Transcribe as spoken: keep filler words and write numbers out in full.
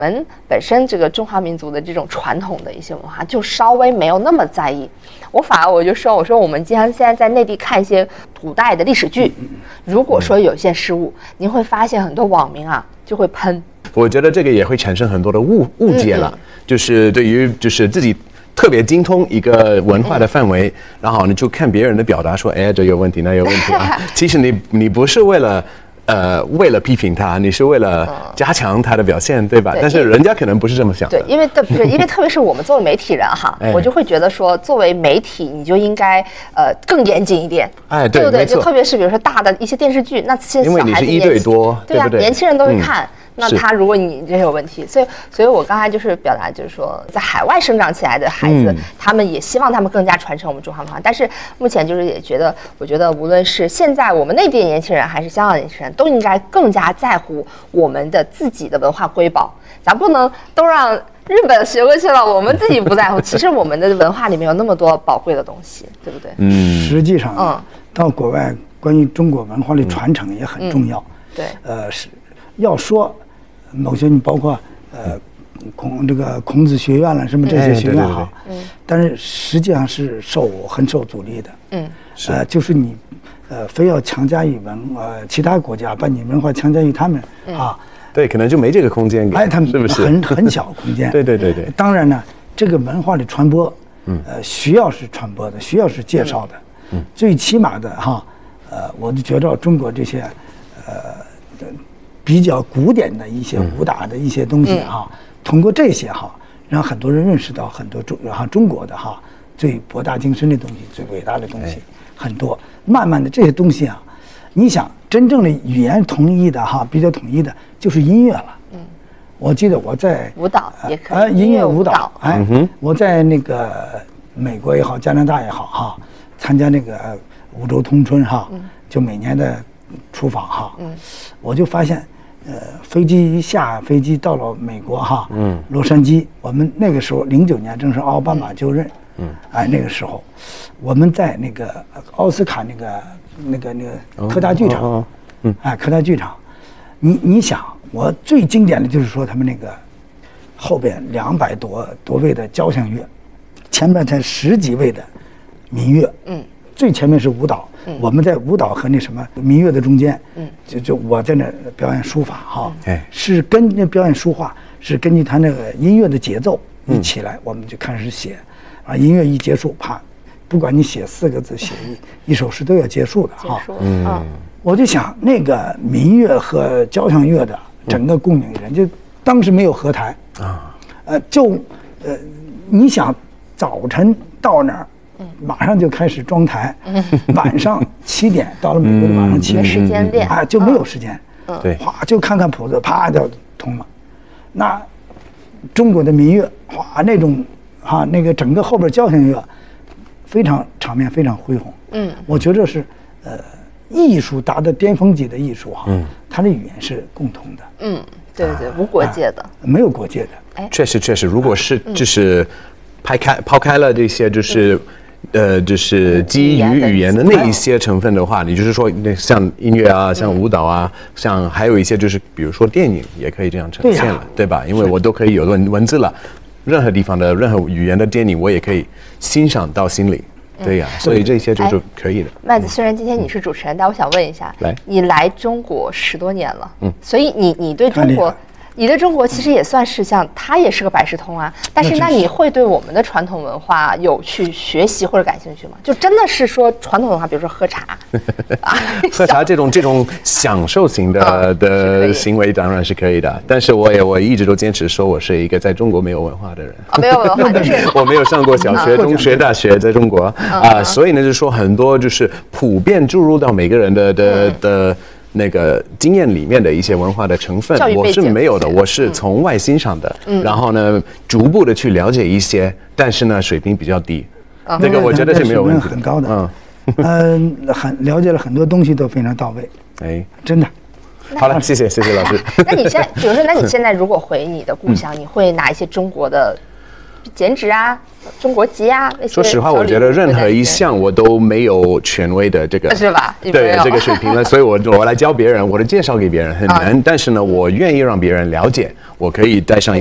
我们本身这个中华民族的这种传统的一些文化，就稍微没有那么在意。我反而我就说，我说我们经常现在在内地看一些古代的历史剧，如果说有些失误，您会发现很多网民啊就会喷。 我觉得这个也会产生很多的误误解了，嗯嗯就是对于就是自己特别精通一个文化的范围，嗯、然后你就看别人的表达说，哎，这有问题，那有问题啊。其实你你不是为了。呃，为了批评他，你是为了加强他的表现，对吧？对，但是人家可能不是这么想的。 对，因为特别因为特别是我们作为媒体人哈，哎、我就会觉得说，作为媒体你就应该呃更严谨一点， 哎，对， 对不对？就特别是比如说大的一些电视剧，那些小孩子因为你是一对多， 对啊， 对不对？ 年轻人都会看。嗯，那他如果你这有问题，所以所以我刚才就是表达，就是说在海外生长起来的孩子，嗯、他们也希望他们更加传承我们中华文化。但是目前就是也觉得，我觉得无论是现在我们内地的年轻人，还是香港年轻人，都应该更加在乎我们的自己的文化瑰宝。咱不能都让日本学过去了，我们自己不在乎。其实我们的文化里面有那么多宝贵的东西，对不对？ 嗯，实际上，嗯，到国外关于中国文化的传承也很重要。 嗯、对， 呃是。要说某些你包括呃孔这个孔子学院了什么这些学院哈，嗯，但是实际上是受很受阻力的， 嗯， 是呃就是你呃非要强加于文呃其他国家把你文化强加于他们、嗯、啊， 对，可能就没这个空间给， 哎，他们是不是很很小空间？ 对对对对。 当然呢，这个文化的传播，嗯，呃需要是传播的，需要是介绍的，嗯，最起码的哈，呃，我就觉得中国这些呃。比较古典的一些武打的一些东西哈、嗯，通过这些哈，让很多人认识到很多中哈中国的哈最博大精深的东西、最伟大的东西很多。慢慢的这些东西啊，你想真正的语言统一的哈，比较统一的就是音乐了。嗯，我记得我在舞蹈也可以， 呃，音乐舞蹈，哎，嗯、我在那个美国也好，加拿大也好哈，参加那个五洲通春哈，嗯、就每年的出访哈，嗯，我就发现。呃，飞机一下飞机到了美国哈，嗯，洛杉矶，我们那个时候零九年正是奥巴马就任，嗯，哎，那个时候，我们在那个奥斯卡那个那个那个科大剧场，哦哦、嗯，哎，科大剧场，你你想，我最经典的就是说他们那个后边两百多多位的交响乐，前边才十几位的民乐，嗯，最前面是舞蹈。嗯、我们在舞蹈和那什么民乐的中间，嗯，就就我在那表演书法哈，哎、嗯，是跟那表演书画是根据他那个音乐的节奏一起来，嗯、我们就开始写，啊，音乐一结束，啪，不管你写四个字，写一一首诗都要结束的哈，嗯，我就想那个民乐和交响乐的整个供应人，就当时没有合台啊，呃，就呃，你想早晨到那儿。马上就开始装台，嗯、晚上七点到了美国的晚上七点， 时间练啊就没有时间， 对、 嗯，哗就看看谱子，啪就通了。那中国的民乐，哗那种啊那个整个后边交响乐，非常场面非常恢宏。嗯，我觉得是呃艺术达到巅峰级的艺术哈，嗯，它的语言是共通的。 嗯，对对，无国界的， 啊、没有国界的。 哎，确实确实，如果是就是抛开抛开了这些就是。嗯呃，就是基于语言的那一些成分的话，你就是说，那像音乐啊，像舞蹈啊，像还有一些就是，比如说电影也可以这样呈现了，对吧？因为我都可以有文文字了，任何地方的任何语言的电影，我也可以欣赏到心里，对呀，所以这些就是可以的。 麦子，虽然今天你是主持人，但我想问一下， 来， 你来中国十多年了，嗯，所以你你对中国。你对中国其实也算是像，它也是个百事通啊。但是，那你会对我们的传统文化有去学习或者感兴趣吗？就真的是说传统文化，比如说喝茶， 啊、喝茶这种这种享受型的、哦、的行为当然是可以的。但是我也我一直都坚持说我是一个在中国没有文化的人， 哦、没有文化，就是我没有上过小学、中学、大学，在中国啊、嗯呃，所以呢，就是说很多就是普遍注入到每个人的的、嗯、的。那个经验里面的一些文化的成分，我是没有的，我是从外欣赏的，嗯、然后呢，逐步的去了解一些，但是呢，水平比较低，嗯、这个我觉得是没有问题的， 很高的，嗯，嗯、呃，很了解了很多东西都非常到位，哎，真的。 好了，谢谢谢谢老师。 那你现在，比如说，那你现在如果回你的故乡，嗯、你会拿一些中国的剪纸啊、中国籍啊那些。 说实话，我觉得任何一项我都没有权威的这个， 是吧？ 对这个水平了，所以我我来教别人，我的介绍给别人很难，但是呢，我愿意让别人了解，我可以带上。